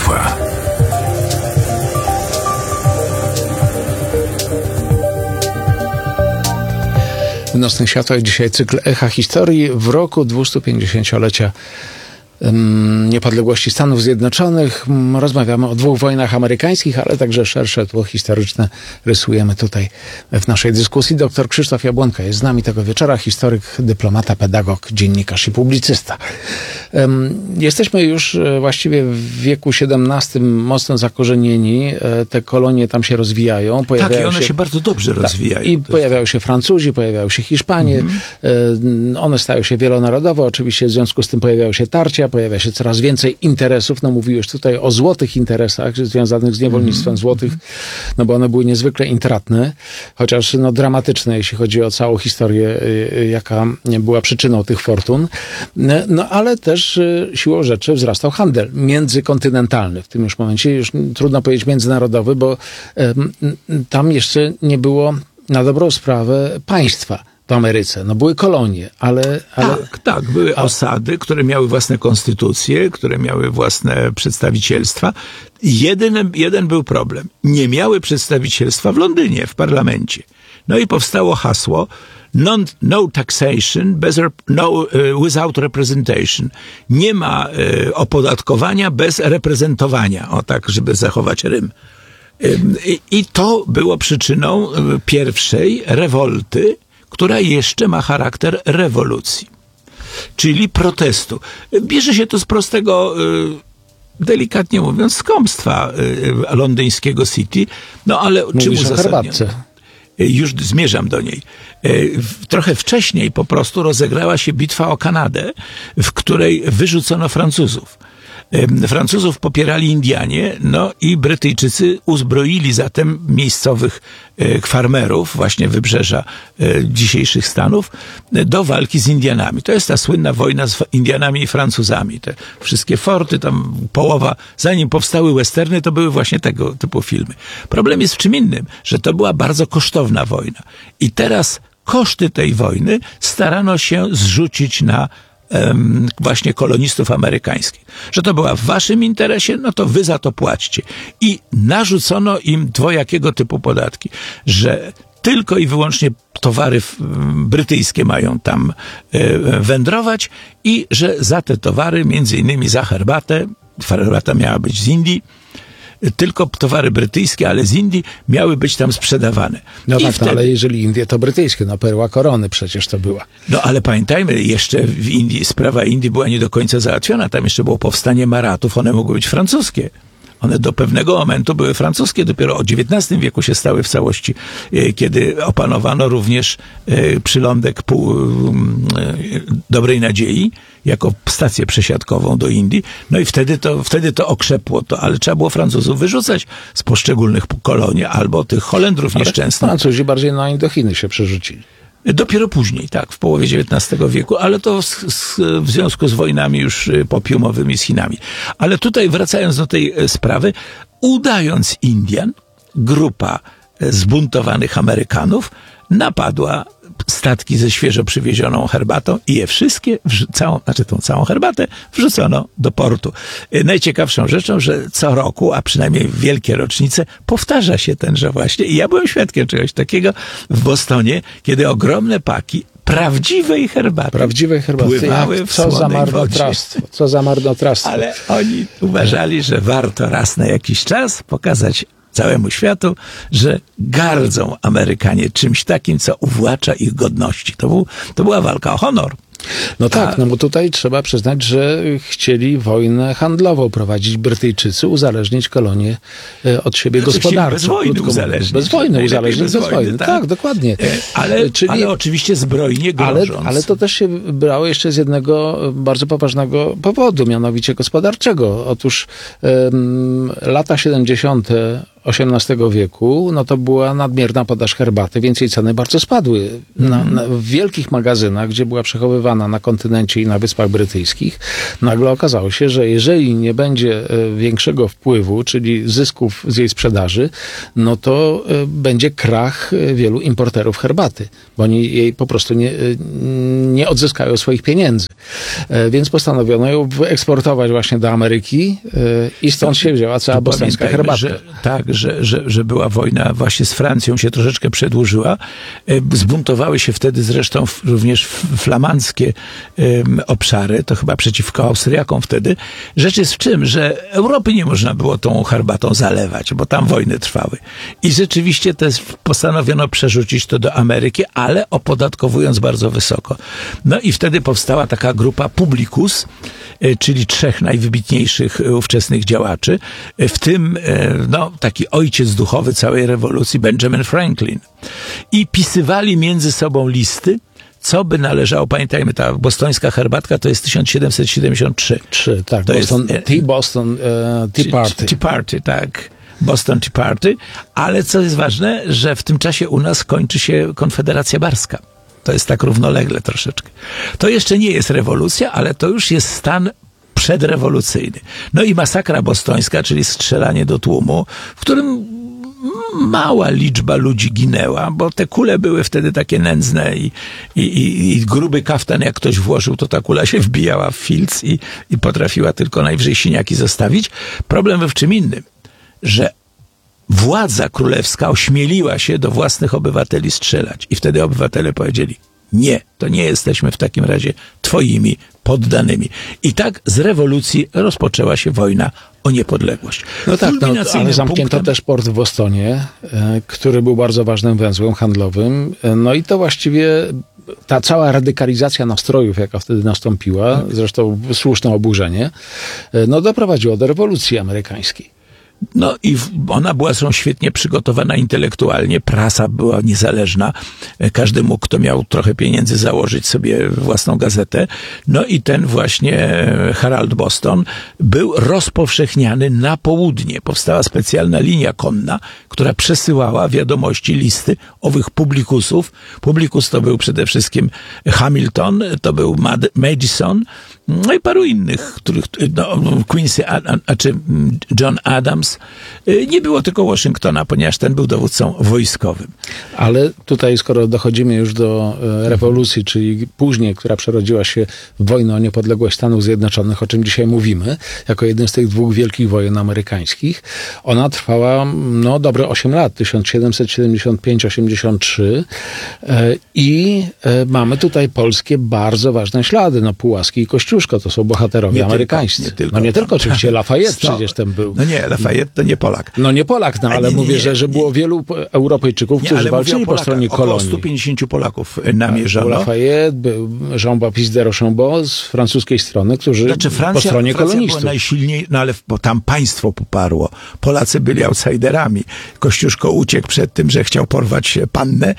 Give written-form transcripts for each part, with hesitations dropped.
państwa. W Nocnych Światłach dzisiaj cykl Echa Historii w roku 250-lecia niepodległości Stanów Zjednoczonych. Rozmawiamy o 2 wojnach amerykańskich, ale także szersze tło historyczne rysujemy tutaj w naszej dyskusji. Dr Krzysztof Jabłonka jest z nami tego wieczora, historyk, dyplomata, pedagog, dziennikarz i publicysta. Jesteśmy już właściwie w wieku XVII mocno zakorzenieni. Te kolonie tam się rozwijają. Tak, i one się bardzo dobrze rozwijają. I pojawiają się Francuzi, pojawiają się Hiszpanie. One stają się wielonarodowe. Oczywiście w związku z tym pojawiają się tarcia, pojawia się coraz więcej interesów. No mówiłeś tutaj o złotych interesach związanych z niewolnictwem złotych, no bo one były niezwykle intratne, chociaż no dramatyczne, jeśli chodzi o całą historię, jaka była przyczyną tych fortun. No ale też siłą rzeczy wzrastał handel międzykontynentalny. W tym już momencie już trudno powiedzieć międzynarodowy, bo tam jeszcze nie było na dobrą sprawę państwa w Ameryce. No były kolonie, ale... Tak, były osady, które miały własne konstytucje, które miały własne przedstawicielstwa. Jeden był problem. Nie miały przedstawicielstwa w Londynie, w parlamencie. No i powstało hasło no taxation without representation. Nie ma opodatkowania bez reprezentowania. O tak, żeby zachować rym. I to było przyczyną pierwszej rewolty, która jeszcze ma charakter rewolucji, czyli protestu. Bierze się to z prostego, delikatnie mówiąc, skąpstwa londyńskiego City, no ale czym uzasadnione? Już zmierzam do niej. Trochę wcześniej po prostu rozegrała się bitwa o Kanadę, w której wyrzucono Francuzów. Francuzów popierali Indianie, no i Brytyjczycy uzbroili zatem miejscowych farmerów, właśnie wybrzeża dzisiejszych Stanów, do walki z Indianami. To jest ta słynna wojna z Indianami i Francuzami. Te wszystkie forty, tam połowa, zanim powstały westerny, to były właśnie tego typu filmy. Problem jest w czym innym, że to była bardzo kosztowna wojna. I teraz koszty tej wojny starano się zrzucić na właśnie kolonistów amerykańskich. Że to była w waszym interesie, no to wy za to płaćcie. I narzucono im dwojakiego typu podatki, że tylko i wyłącznie towary brytyjskie mają tam wędrować i że za te towary, między innymi za herbatę, herbata miała być z Indii, tylko towary brytyjskie, ale z Indii miały być tam sprzedawane. No tak, wtedy... ale jeżeli Indie, to brytyjskie, no perła korony przecież to była. No ale pamiętajmy, jeszcze w Indii, sprawa Indii była nie do końca załatwiona, tam jeszcze było powstanie Maratów, one mogły być francuskie. One do pewnego momentu były francuskie, dopiero od XIX wieku się stały w całości, kiedy opanowano również przylądek Dobrej Nadziei jako stację przesiadkową do Indii. No i wtedy to okrzepło to, ale trzeba było Francuzów wyrzucać z poszczególnych kolonii albo tych Holendrów nieszczęsnych. Francuzi bardziej na Indochiny się przerzucili. Dopiero później, tak, w połowie XIX wieku, ale to w związku z wojnami już popiumowymi z Chinami. Ale tutaj wracając do tej sprawy, udając Indian, grupa zbuntowanych Amerykanów napadła statki ze świeżo przywiezioną herbatą i je wszystkie, tą całą herbatę wrzucono do portu. Najciekawszą rzeczą, że co roku, a przynajmniej w wielkie rocznice, powtarza się tenże właśnie. I ja byłem świadkiem czegoś takiego w Bostonie, kiedy ogromne paki prawdziwej herbaty pływały w słonej wodzie. Co za marnotrawstwo. Ale oni uważali, że warto raz na jakiś czas pokazać całemu światu, że gardzą Amerykanie czymś takim, co uwłacza ich godności. To była walka o honor. No tak, no bo tutaj trzeba przyznać, że chcieli wojnę handlową prowadzić Brytyjczycy, uzależnić kolonie od siebie gospodarczo. Bez wojny uzależnić. Bez wojny uzależnić, bez wojny. Tak, dokładnie. Ale oczywiście zbrojnie grożąc. Ale to też się brało jeszcze z jednego bardzo poważnego powodu, mianowicie gospodarczego. Otóż lata 70. XVIII wieku, no to była nadmierna podaż herbaty, więc jej ceny bardzo spadły. W wielkich magazynach, gdzie była przechowywana na kontynencie i na Wyspach Brytyjskich, nagle okazało się, że jeżeli nie będzie większego wpływu, czyli zysków z jej sprzedaży, no to będzie krach wielu importerów herbaty, bo oni jej po prostu nie odzyskają swoich pieniędzy. Więc postanowiono ją wyeksportować właśnie do Ameryki i stąd się wzięła cała bostońska herbata. Że była wojna właśnie z Francją, się troszeczkę przedłużyła. Zbuntowały się wtedy zresztą również flamandzkie obszary, to chyba przeciwko Austriakom wtedy. Rzecz jest w czym, że Europy nie można było tą herbatą zalewać, bo tam wojny trwały. I rzeczywiście też postanowiono przerzucić to do Ameryki, ale opodatkowując bardzo wysoko. No i wtedy powstała taka grupa Publicus, czyli 3 najwybitniejszych ówczesnych działaczy, w tym taki ojciec duchowy całej rewolucji, Benjamin Franklin. I pisywali między sobą listy, co by należało. Pamiętajmy, ta bostońska herbatka to jest 1773. Tak, to Boston Tea Party. Tea Party, tak. Boston Tea Party. Ale co jest ważne, że w tym czasie u nas kończy się Konfederacja Barska. To jest tak równolegle troszeczkę. To jeszcze nie jest rewolucja, ale to już jest stan przedrewolucyjny. No i masakra bostońska, czyli strzelanie do tłumu, w którym mała liczba ludzi ginęła, bo te kule były wtedy takie nędzne i gruby kaftan, jak ktoś włożył, to ta kula się wbijała w filc i potrafiła tylko najwyżej siniaki zostawić. Problem był w czym innym, że władza królewska ośmieliła się do własnych obywateli strzelać. I wtedy obywatele powiedzieli, nie, to nie jesteśmy w takim razie twoimi poddanymi. I tak z rewolucji rozpoczęła się wojna o niepodległość. No tak, ale zamknięto też port w Bostonie, który był bardzo ważnym węzłem handlowym. No i to właściwie ta cała radykalizacja nastrojów, jaka wtedy nastąpiła, zresztą słuszne oburzenie, doprowadziło do rewolucji amerykańskiej. No i ona była zresztą świetnie przygotowana intelektualnie, prasa była niezależna, każdy mógł, kto miał trochę pieniędzy, założyć sobie własną gazetę. No i ten właśnie Herald Boston był rozpowszechniany na południe. Powstała specjalna linia konna, która przesyłała wiadomości, listy owych publikusów. Publikus to był przede wszystkim Hamilton, to był Madison, no i paru innych, których Quincy, czy John Adams. Nie było tylko Waszyngtona, ponieważ ten był dowódcą wojskowym. Ale tutaj, skoro dochodzimy już do rewolucji, czyli później, która przerodziła się w wojnę o niepodległość Stanów Zjednoczonych, o czym dzisiaj mówimy, jako jeden z tych 2 wielkich wojen amerykańskich, ona trwała dobre 8 lat, 1775-83 i mamy tutaj polskie bardzo ważne ślady, Pułaski i Kościuszko, to są bohaterowie amerykańscy. Nie tylko oczywiście Lafayette przecież ten był. No nie, Lafayette to nie Polak. No nie Polak, ale mówię, że było wielu Europejczyków, którzy walczyli po stronie kolonii. Około 150 Polaków namierzono. Był Lafayette, był Jean-Baptiste de Rochambeau z francuskiej strony, którzy po stronie kolonistów. Była najsilniej, ale bo tam państwo poparło. Polacy byli outsiderami. Kościuszko uciekł przed tym, że chciał porwać pannę,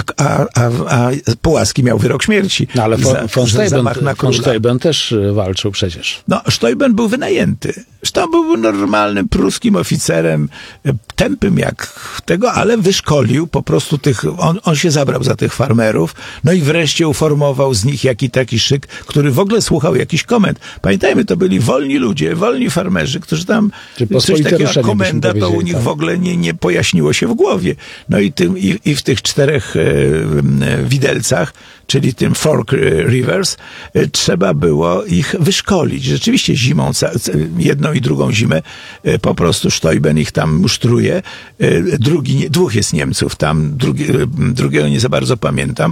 a Pułaski miał wyrok śmierci. No ale von Steuben też walczył przecież. No, Steuben był wynajęty. Zresztą był normalnym pruskim oficerem, tępym jak tego, ale wyszkolił po prostu on się zabrał za tych farmerów, no i wreszcie uformował z nich taki szyk, który w ogóle słuchał jakiś komend. Pamiętajmy, to byli wolni ludzie, wolni farmerzy, którzy tam coś takiego jak komenda to u nich w ogóle nie pojaśniło się w głowie. No i w tych 4 widelcach, czyli tym Fork Rivers, trzeba było ich wyszkolić. Rzeczywiście zimą, jedną i drugą zimę, po prostu Steuben ich tam musztruje. 2 jest Niemców tam, drugiego nie za bardzo pamiętam.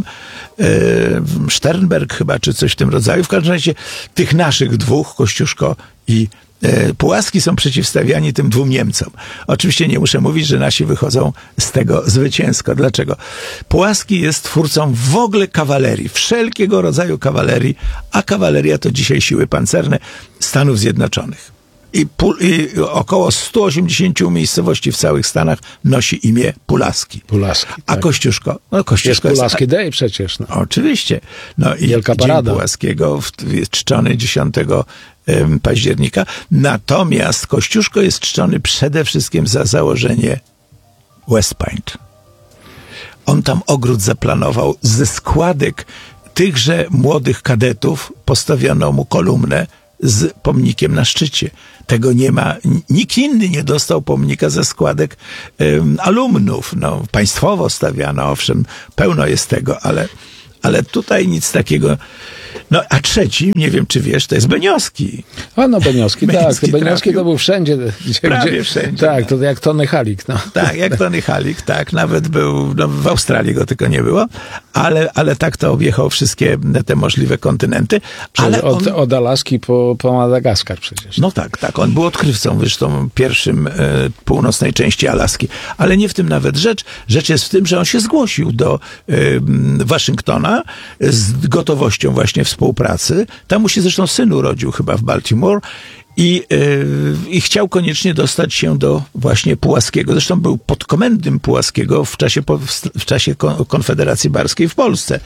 Sternberg chyba, czy coś w tym rodzaju. W każdym razie tych naszych 2, Kościuszko i Pułaski, są przeciwstawiani tym 2 Niemcom. Oczywiście nie muszę mówić, że nasi wychodzą z tego zwycięsko. Dlaczego? Pułaski jest twórcą w ogóle kawalerii, wszelkiego rodzaju kawalerii, a kawaleria to dzisiaj siły pancerne Stanów Zjednoczonych. I około 180 miejscowości w całych Stanach nosi imię Pulaski. A tak. Kościuszko? No, Kościuszko jest Pulaski Day przecież. No. Oczywiście. No i Wielka Dzień parada. Pulaskiego jest czczony 10 października. Natomiast Kościuszko jest czczony przede wszystkim za założenie West Point. On tam ogród zaplanował. Ze składek tychże młodych kadetów postawiono mu kolumnę z pomnikiem na szczycie. Tego nie ma, nikt inny nie dostał pomnika ze składek alumnów. No, państwowo stawiano, owszem, pełno jest tego, ale tutaj nic takiego. No, a trzeci, nie wiem czy wiesz, to jest Beniowski. A no Beniowski, tak. Beniowski to był wszędzie. Prawie wszędzie. Tak, to jak Tony Halik. No. Tak, jak Tony Halik, tak. Nawet był, no, w Australii go tylko nie było, ale tak to objechał wszystkie te możliwe kontynenty. Ale od Alaski po Madagaskar przecież. No tak. On był odkrywcą, zresztą pierwszym północnej części Alaski. Ale nie w tym nawet rzecz. Rzecz jest w tym, że on się zgłosił do Waszyngtona z gotowością właśnie współpracy. Tam mu się zresztą syn urodził chyba w Baltimore i chciał koniecznie dostać się do właśnie Pułaskiego. Zresztą był podkomendnym Pułaskiego w czasie Konfederacji Barskiej w Polsce.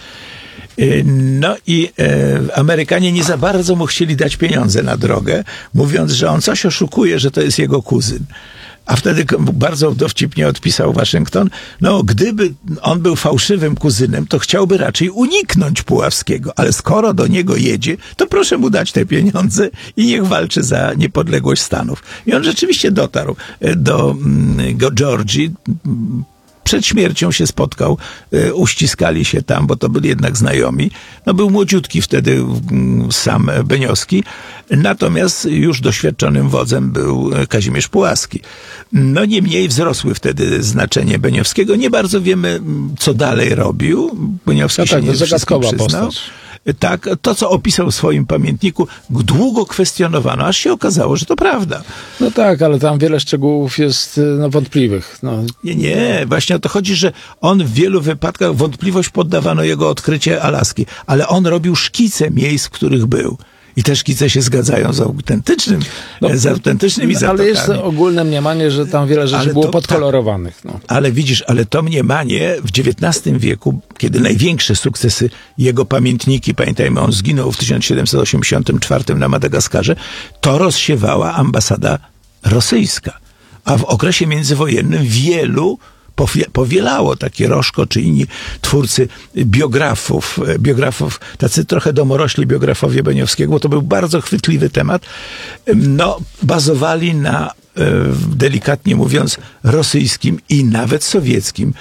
No i Amerykanie nie za bardzo mu chcieli dać pieniądze na drogę, mówiąc, że on coś oszukuje, że to jest jego kuzyn. A wtedy bardzo dowcipnie odpisał Waszyngton, no gdyby on był fałszywym kuzynem, to chciałby raczej uniknąć Puławskiego, ale skoro do niego jedzie, to proszę mu dać te pieniądze i niech walczy za niepodległość Stanów. I on rzeczywiście dotarł do Georgii. Przed śmiercią się spotkał, uściskali się tam, bo to byli jednak znajomi. No był młodziutki wtedy sam Beniowski, natomiast już doświadczonym wodzem był Kazimierz Pułaski. No niemniej wzrosły wtedy znaczenie Beniowskiego. Nie bardzo wiemy, co dalej robił. Beniowski się nie wszystkim przyznał. Postać. Tak, to co opisał w swoim pamiętniku, długo kwestionowano, aż się okazało, że to prawda. No tak, ale tam wiele szczegółów jest wątpliwych. No. Nie, właśnie o to chodzi, że on w wielu wypadkach wątpliwość poddawano jego odkrycie Alaski, ale on robił szkice miejsc, w których był. I te szkice się zgadzają z autentycznymi zatokami. Ale jest ogólne mniemanie, że tam wiele rzeczy było podkolorowanych. No. Ale widzisz, to mniemanie w XIX wieku, kiedy największe sukcesy jego pamiętniki, pamiętajmy, on zginął w 1784 na Madagaskarze, to rozsiewała ambasada rosyjska. A w okresie międzywojennym wielu powielało takie Roszko czy inni twórcy biografów, tacy trochę domorośli biografowie Beniowskiego, bo to był bardzo chwytliwy temat, no, bazowali na delikatnie mówiąc rosyjskim i nawet sowieckim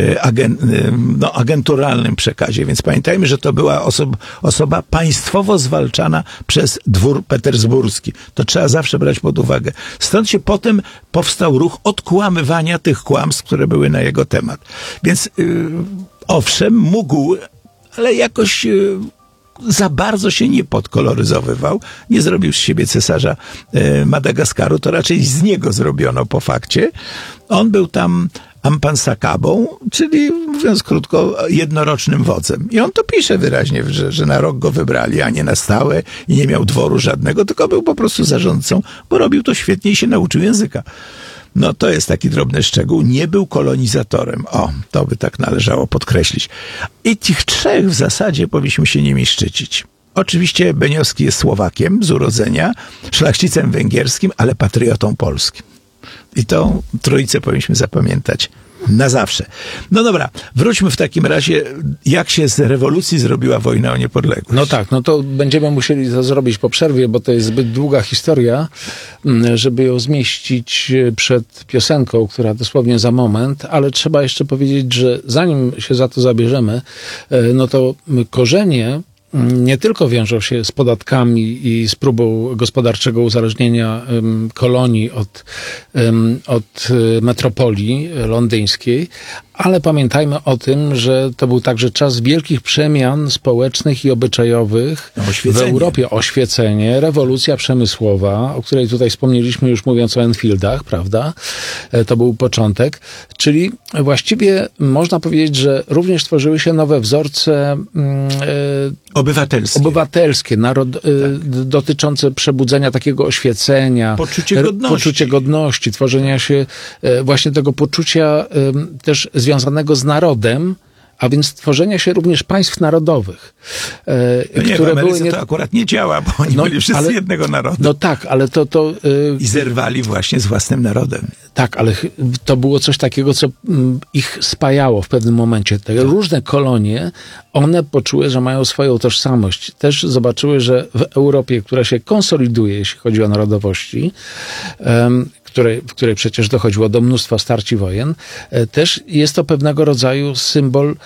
agenturalnym przekazie. Więc pamiętajmy, że to była osoba państwowo zwalczana przez dwór petersburski. To trzeba zawsze brać pod uwagę. Stąd się potem powstał ruch odkłamywania tych kłamstw, które były na jego temat. Więc owszem, mógł, ale jakoś za bardzo się nie podkoloryzował, nie zrobił z siebie cesarza Madagaskaru, to raczej z niego zrobiono po fakcie. On był tam Ampansakabą, czyli mówiąc krótko, jednorocznym wodzem. I on to pisze wyraźnie, że na rok go wybrali, a nie na stałe i nie miał dworu żadnego, tylko był po prostu zarządcą, bo robił to świetnie i się nauczył języka. No to jest taki drobny szczegół. Nie był kolonizatorem. O, to by tak należało podkreślić. I tych trzech w zasadzie powinniśmy się nimi szczycić. Oczywiście Beniowski jest Słowakiem z urodzenia, szlachcicem węgierskim, ale patriotą polskim. I tą trójcę powinniśmy zapamiętać na zawsze. No dobra, wróćmy w takim razie, jak się z rewolucji zrobiła wojna o niepodległość. No tak, no to będziemy musieli to zrobić po przerwie, bo to jest zbyt długa historia, żeby ją zmieścić przed piosenką, która dosłownie za moment, ale trzeba jeszcze powiedzieć, że zanim się za to zabierzemy, no to korzenie nie tylko wiążą się z podatkami i z próbą gospodarczego uzależnienia kolonii od metropolii londyńskiej, Ale pamiętajmy o tym, że to był także czas wielkich przemian społecznych i obyczajowych w Europie. Oświecenie, rewolucja przemysłowa, o której tutaj wspomnieliśmy już mówiąc o Enfieldach, prawda? To był początek. Czyli właściwie można powiedzieć, że również tworzyły się nowe wzorce obywatelskie dotyczące przebudzenia takiego oświecenia. Poczucie godności, tworzenia się właśnie tego poczucia też związanego z narodem, a więc tworzenia się również państw narodowych. Które w Ameryce to akurat nie działa, bo oni byli wszyscy jednego narodu. No tak, ale I zerwali właśnie z własnym narodem. Tak, ale to było coś takiego, co ich spajało w pewnym momencie. Te różne kolonie, one poczuły, że mają swoją tożsamość. Też zobaczyły, że w Europie, która się konsoliduje, jeśli chodzi o narodowości, w której przecież dochodziło do mnóstwa starć i wojen, też jest to pewnego rodzaju symbol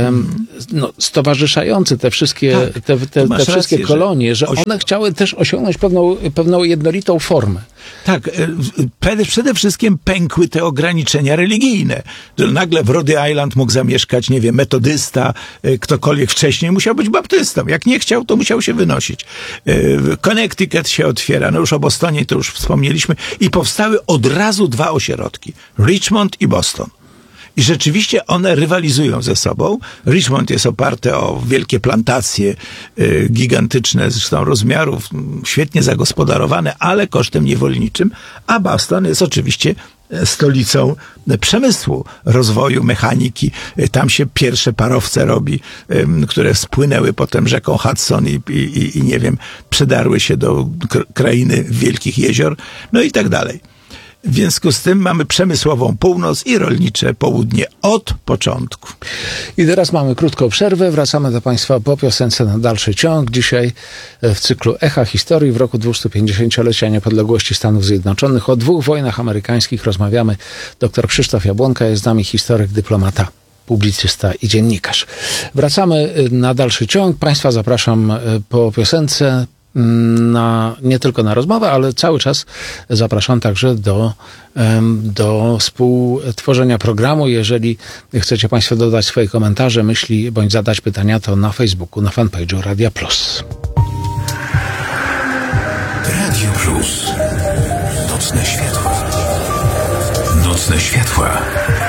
stowarzyszający te wszystkie, te wszystkie kolonie, że one chciały też osiągnąć pewną jednolitą formę. Tak, przede wszystkim pękły te ograniczenia religijne. Nagle w Rhode Island mógł zamieszkać, nie wiem, metodysta, ktokolwiek wcześniej musiał być baptystą. Jak nie chciał, to musiał się wynosić. Connecticut się otwiera, no już o Bostonie to już wspomnieliśmy i powstały od razu 2 ośrodki. Richmond i Boston. I rzeczywiście one rywalizują ze sobą. Richmond jest oparte o wielkie plantacje, gigantyczne zresztą rozmiarów, świetnie zagospodarowane, ale kosztem niewolniczym. A Boston jest oczywiście stolicą przemysłu, rozwoju, mechaniki. Tam się pierwsze parowce robi, które spłynęły potem rzeką Hudson i nie wiem, przedarły się do krainy wielkich jezior, no i tak dalej. W związku z tym mamy przemysłową północ i rolnicze południe od początku. I teraz mamy krótką przerwę. Wracamy do Państwa po piosence na dalszy ciąg. Dzisiaj w cyklu Echa Historii w roku 250-lecia niepodległości Stanów Zjednoczonych o 2 wojnach amerykańskich rozmawiamy. Dr Krzysztof Jabłonka jest z nami, historyk, dyplomata, publicysta i dziennikarz. Wracamy na dalszy ciąg. Państwa zapraszam po piosence nie tylko na rozmowę, ale cały czas zapraszam także do współtworzenia programu. Jeżeli chcecie Państwo dodać swoje komentarze, myśli bądź zadać pytania, to na Facebooku, na fanpage'u Radia Plus. Radio Plus. Nocne światła. Nocne światła.